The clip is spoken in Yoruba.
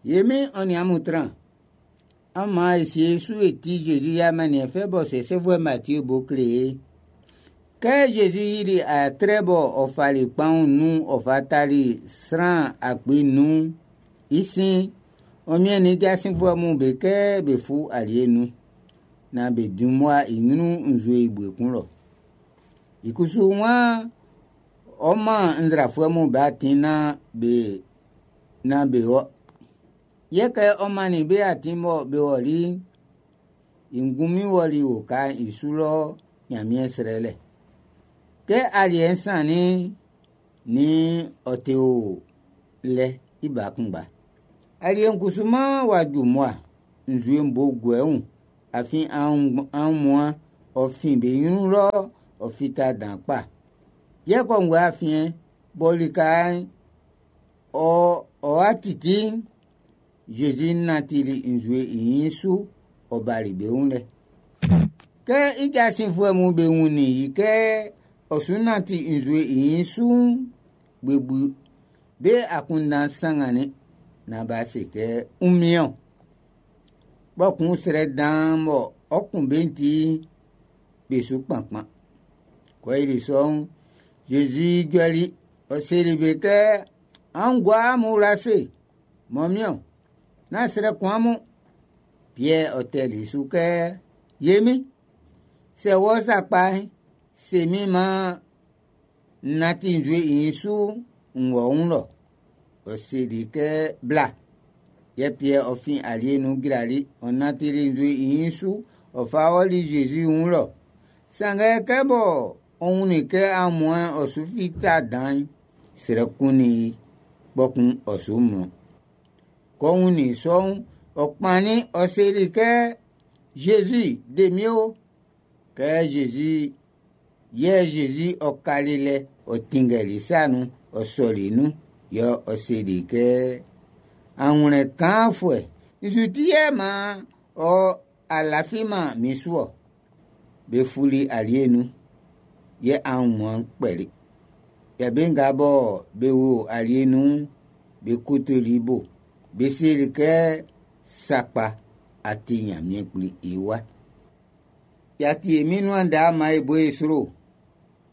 Yemi on yamutran. Ama esi sou eti Jésus yamane fait bosser se voit Matthieu Bouclé. Que Jésus il a très bon ofali pan nous ofatali sran akbi nous ici on mien ni gasin voit mon beke be fu alie nous na be du mois ingunu nzwe ibwe kunlo ikusu wa oma ndra fu mon batina be na be o yeke oma ni be atimo be woli ingumi woli o ka isulo nyamie srele ke aliensan ni oteo le ibakunba alien kusuma wajumwa nzue mbogweun afin an moi ofin be yunro ofita danpa ye kongwe afin bolika o atiti jeji natili nzue insu obali beunle ke igasin fue mu beuni ke osunati nzue insu bebu be akunda sangane na base ke umion bokun sere dan mo okun benti besu pampan ko ili son Jésus joli o seribe ke angwa mulase momion na sere kwamu pie hotel isuke yemi se wosa pai se mima nati nzue insu nwo unlo o serike bla ye pie ofin alienu grali onatiri nzue insu o faoli Jésus unlo sange kebo onunike amoin o sufita dan sere kuni bokun osumu ko uni son okpani o serike Jésus demio que Jésus ye Jésus o kalile o tingelisanu o solinu yo o sedike anune kanfwe izutie ma o alafima misuo be fuli alienu ye anwan peli ya benga bo be wo alienu be kutolibo be serike sapa atinya miekuli iwa yati eminu anda ma ebo esro